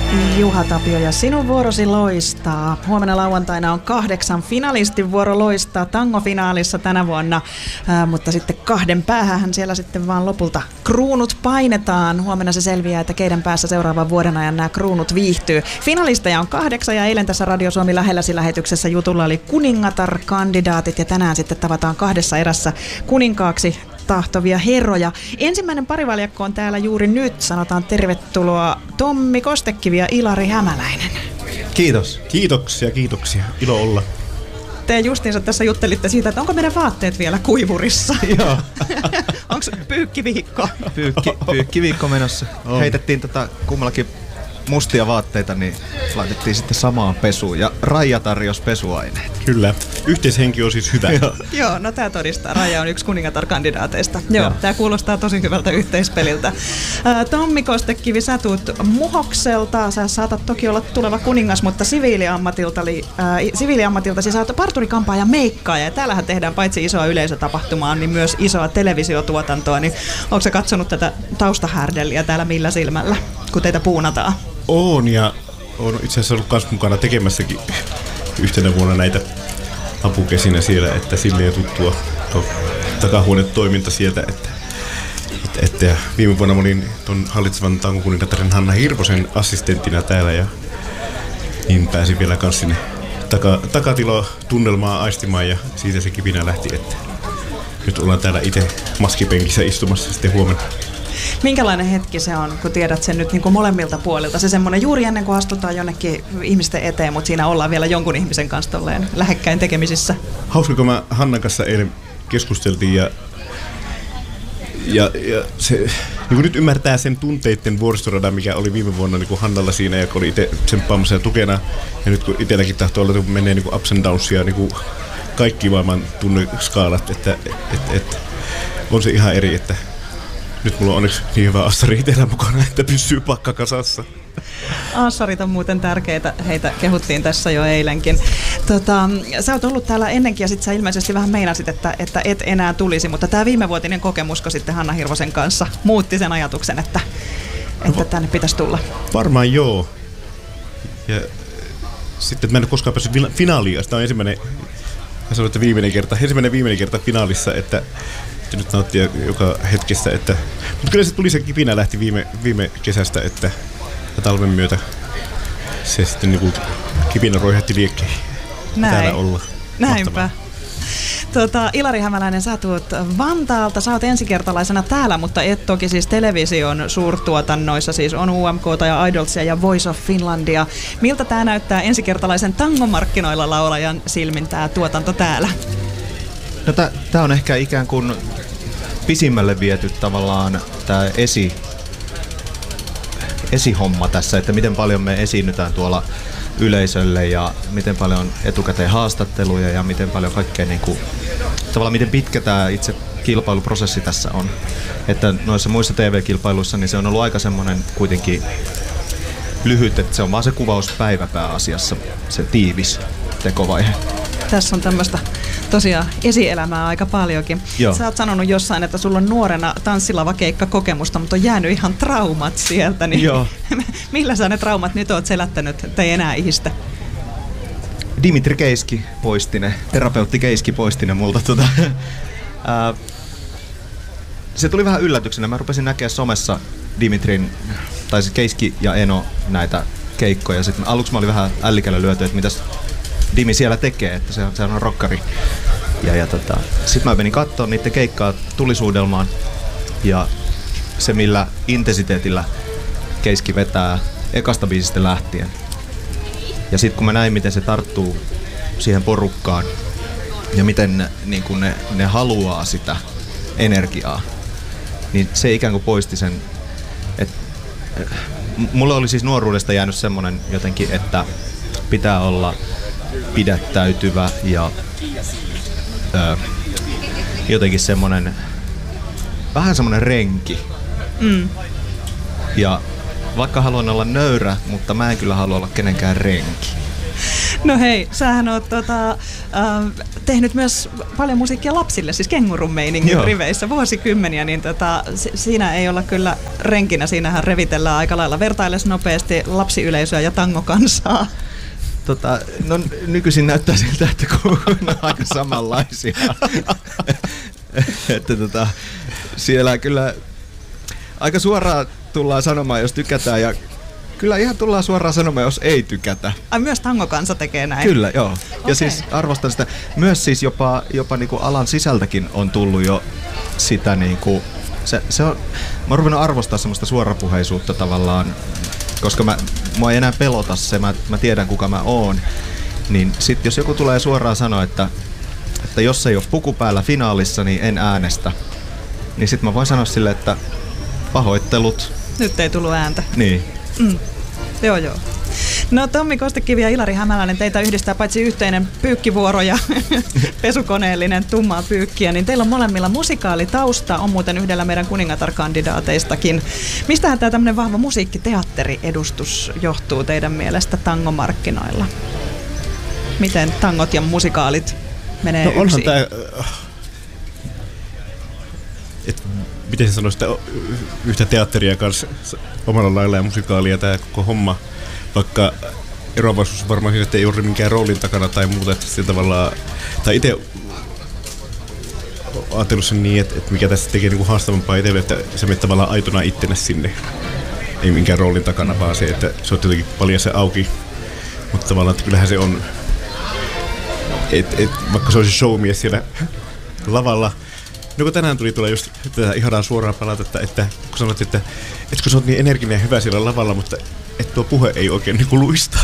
Juha Tapio ja sinun vuorosi loistaa. Huomenna lauantaina on 8 finalistin vuoro loistaa tangofinaalissa tänä vuonna, mutta sitten 2 päähän siellä sitten vaan lopulta kruunut painetaan. Huomenna se selviää, että keiden päässä seuraavan vuoden ajan nämä kruunut viihtyy. Finalisteja on 8 ja eilen tässä Radio Suomi lähelläsi lähetyksessä jutulla oli kuningatar-kandidaatit ja tänään sitten tavataan 2 erässä kuninkaaksi tahtovia herroja. Ensimmäinen parivaljakko on täällä juuri nyt. Sanotaan tervetuloa Tommi Kostekivi ja Ilari Hämäläinen. Kiitos. Kiitoksia. Ilo olla. Te justiinsa tässä juttelitte siitä, että onko meidän vaatteet vielä kuivurissa? Joo. Onko pyykkiviikko? Pyykkiviikko menossa. Heitettiin kummallakin mustia vaatteita, niin laitettiin sitten samaan pesuun. Ja Raija tarjosi pesuaineet. Kyllä. Yhteishenki on siis hyvä. Joo, no tää todistaa. Raija on yksi kuningatar-kandidaateista. Joo, tää kuulostaa tosi hyvältä yhteispeliltä. Tommi Kostekivi, sä tuut Muhokselta. Sä saatat toki olla tuleva kuningas, mutta siviiliammatiltasi sä oot parturikampaaja ja meikkaaja. Ja täällähän tehdään paitsi isoa yleisötapahtumaa, niin myös isoa televisiotuotantoa. Niin onko sä katsonut tätä taustahärdelliä täällä millä silmällä, kun teitä puunataan? Oon, ja oon itse asiassa ollut kans mukana tekemässäkin yhtenä vuonna näitä apukesinä siellä, että sille ei tuttua takahuonetoiminta sieltä, että viime vuonna mä olin ton hallitsevan tangokuningattaren Hanna Hirvosen assistenttina täällä ja niin pääsin vielä kans sinne takatilo-tunnelmaa aistimaan ja siitä se kipinä lähti, että nyt ollaan täällä itse maskipenkissä istumassa sitten huomenna. Minkälainen hetki se on, kun tiedät sen nyt niin kuin molemmilta puolilta? Se semmoinen juuri ennen kuin astutaan jonnekin ihmisten eteen, mutta siinä ollaan vielä jonkun ihmisen kanssa tolleen lähekkäin tekemisissä. Hauska, kun mä Hannan kanssa eilen keskusteltiin ja se, niin kuin nyt ymmärtää sen tunteiden vuoristoradan, mikä oli viime vuonna niin kuin Hannalla siinä ja kun oli itse tsemppaamassa ja tukena. Ja nyt kun itselläkin tahtoo olla, että menee niin kuin ups and downsia, niin kuin kaikki maailman tunneskaalat, että on se ihan eri, että nyt mulla on onneksi niin hyvä assari itsellä mukana, että pysyy pakka kasassa. Assarit on muuten tärkeitä, heitä kehuttiin tässä jo eilenkin. Sä oot ollut täällä ennenkin ja sit sä ilmeisesti vähän meinasit, että et enää tulisi, mutta tää viimevuotinen kokemusko sitten Hanna Hirvosen kanssa muutti sen ajatuksen, että tänne pitäisi tulla. Varmaan joo. Ja sitten mä en ole koskaan päässyt finaaliin, sitä on ensimmäinen viimeinen kerta finaalissa, että nyt nauttia joka hetkessä, mutta kyllä se tuli se kipinä lähti viime kesästä, että talven myötä se sitten niinku kipinä roihatti liekkeihin täällä olla. Näinpä. Ilari Hämäläinen, sä tuut Vantaalta, sä oot ensikertalaisena täällä, mutta et toki siis television suurtuotannoissa, siis on UMK:ta ja Idolsia ja Voice of Finlandia. Miltä tää näyttää ensikertalaisen tangomarkkinoilla laulajan silmin tää tuotanto täällä? No tää on ehkä ikään kuin pisimmälle viety tavallaan tää esihomma tässä, että miten paljon me esiinnytään tuolla yleisölle ja miten paljon etukäteen haastatteluja ja miten paljon kaikkea niinku, tavallaan miten pitkä tää itse kilpailuprosessi tässä on. Että noissa muissa TV-kilpailuissa niin se on ollut aika semmonen kuitenkin lyhyt, että se on vaan se kuvauspäivä pääasiassa, se tiivis tekovaihe. Tässä on tämmöistä tosiaan esielämää aika paljonkin. Joo. Sä oot sanonut jossain, että sulla on nuorena tanssilavakeikkakokemusta, mutta on jäänyt ihan traumat sieltä. Niin joo. Millä sä ne traumat nyt oot selättänyt, ettei enää ihistä? Dimitri Keiski poisti ne, terapeutti Keiski poisti ne multa. Se tuli vähän yllätyksenä. Mä rupesin näkemään somessa Dimitrin, tai siis Keiski ja Eno näitä keikkoja. Sitten aluksi mä olin vähän ällikällä lyöty, että mitäs Dimi siellä tekee, että se on rokkari. Sitten mä menin katsomaan niiden keikkaa tulisuudelmaan ja se millä intensiteetillä Keiski vetää ekasta biisistä lähtien. Ja sitten kun mä näin miten se tarttuu siihen porukkaan ja miten niin kun ne haluaa sitä energiaa, niin se ikään kuin poisti sen. Mulle oli siis nuoruudesta jäänyt semmonen jotenkin, että pitää olla pidättäytyvä ja jotenkin semmonen vähän semmonen renki. Ja vaikka haluan olla nöyrä, mutta mä en kyllä halua olla kenenkään renki. No hei, sähän oot tehnyt myös paljon musiikkia lapsille, siis Kengurun meiningin riveissä vuosikymmeniä, niin siinä ei olla kyllä renkinä, siinähän revitellään aika lailla vertailles nopeasti lapsiyleisöä ja tangokansaa. No nykyisin näyttää siltä, että kun on aika samanlaisia. Että siellä kyllä aika suoraan tullaan sanomaan, jos tykätään, ja kyllä ihan tullaan suoraan sanomaan, jos ei tykätä. Ai myös tangokansa tekee näin? Kyllä, joo. Ja siis arvostan sitä. Myös siis jopa niinku alan sisältäkin on tullut jo sitä niinku, se on, mä oon ruvennut arvostaa semmoista suorapuheisuutta tavallaan, koska mua ei enää pelota se, mä tiedän kuka mä oon. Niin sit jos joku tulee suoraan sanoa, että jos ei ole puku päällä finaalissa, niin en äänestä. Niin sit mä voin sanoa sille, että pahoittelut. Nyt ei tullut ääntä. Niin. Joo. No Tommi Kostekivi ja Ilari Hämäläinen, teitä yhdistää paitsi yhteinen pyykkivuoro ja pesukoneellinen tummaa pyykkiä, niin teillä on molemmilla musikaalitausta, on muuten yhdellä meidän kuningatarkandidaateistakin. Mistähän tämä tämmöinen vahva musiikkiteatteriedustus johtuu teidän mielestä tangomarkkinoilla? Miten tangot ja musikaalit menee yksin? Onhan tämä, miten se sanoisi, yhtä teatteria kanssa omalla lailla ja musikaalia tämä koko homma, vaikka eroavaisuus varmaan siis, että ei ole minkään roolin takana tai muuta, että sillä tavalla, tai itse ajatellut sen niin, että mikä tässä tekee niinku haastavampaa itselle, että sä menet tavallaan aitona ittenä sinne, ei minkään roolin takana, vaan se, että se on jotenkin paljon se auki, mutta tavallaan, että kyllähän se on, vaikka se olisi showmies siellä lavalla. No kun tänään tuli tulla just tätä ihanaa suoraa palautetta, että kun sanot, että kun sä oot niin energinen ja hyvä siellä lavalla, mutta että tuo puhe ei oikein niin luista.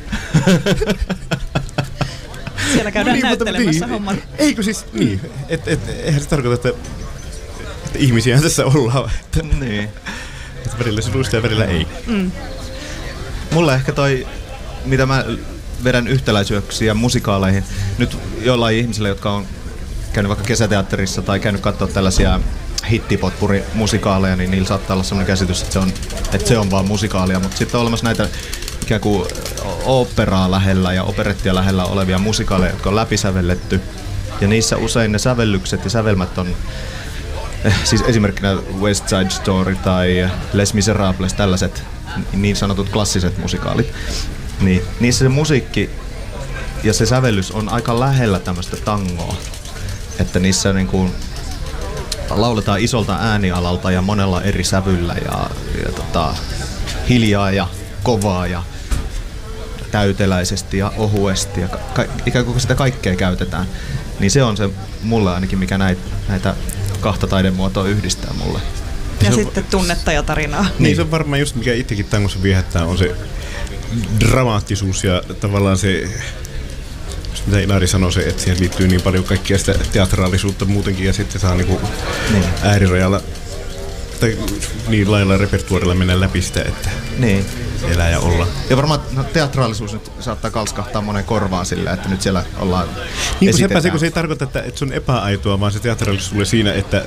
Siellä käydään näyttelemässä homman. Eikö siis niin? Eihän se tarkoita, että ihmisiä tässä ollaan. Niin. Että välillä se luistaa ja välillä ei. Mulle ehkä toi, mitä mä vedän yhtäläisyyksiä musikaaleihin, nyt jollain ihmisillä, jotka on käynyt vaikka kesäteatterissa tai käynyt katsoa tällaisia hittipotpuri-musikaaleja, niin niillä saattaa olla sellainen käsitys, että se on vaan musikaalia, mutta sitten on olemassa näitä ikään kuin oopperaa lähellä ja operettia lähellä olevia musikaaleja, jotka on läpisävelletty, ja niissä usein ne sävellykset ja sävelmät on, siis esimerkkinä West Side Story tai Les Miserables, tällaiset niin sanotut klassiset musikaalit, niin niissä se musiikki ja se sävellys on aika lähellä tämmöistä tangoa. Että niissä niin kuin lauletaan isolta äänialalta ja monella eri sävyllä ja hiljaa ja kovaa ja täyteläisesti ja ohuesti ja ikään kuin sitä kaikkea käytetään. Niin se on se mulle ainakin, mikä näitä kahta taidemuotoa yhdistää mulle. Ja sitten tunnetta ja tarinaa. Niin se on varmaan just mikä itsekin tangossa viehättää, on se dramaattisuus ja tavallaan se, mitä Ilari sanoi, se, että siihen liittyy niin paljon kaikkia sitä teatraalisuutta muutenkin ja sitten saa niinku äärirajalla tai niin lailla repertuarilla mennä läpi sitä, että elää ja olla. Ja varmaan teatraalisuus nyt saattaa kalskahtaa monen korvaan sillä, että nyt siellä ollaan niin kun se ei tarkoita, että se on epäaitoa, vaan se teatraalisuus tulee siinä, että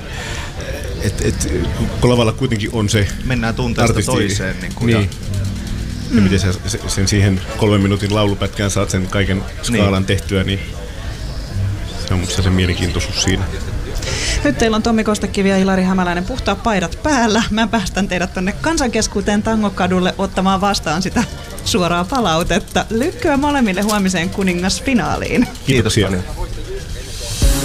kun lavalla kuitenkin on se mennään tunteesta artisti toiseen. Niin. Ja miten sä sen siihen 3 minuutin laulupätkään saat sen kaiken skaalan tehtyä, niin se on musta se mielenkiintoisuus siinä. Nyt teillä on Tommi Kostekivi ja Ilari Hämäläinen puhtaat paidat päällä. Mä päästän teidät tonne Kansankeskuuteen Tangokadulle ottamaan vastaan sitä suoraa palautetta. Lykkyä molemmille huomiseen kuningasfinaaliin. Kiitoksia.